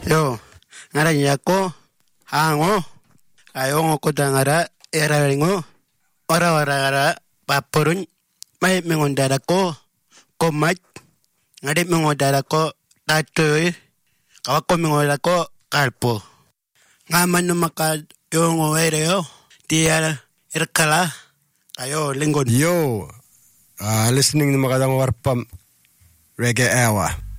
Yo, ngarannya ko hango ayong ko dangara eralingo ora paporun mai mengondara ko komat ngade mengondara ko tatoy kawako mengondara ko kalpo ngaman maka yung ereo dia irkala ayo lingon Yo, listening to Makadang Warpam Reggae Hour.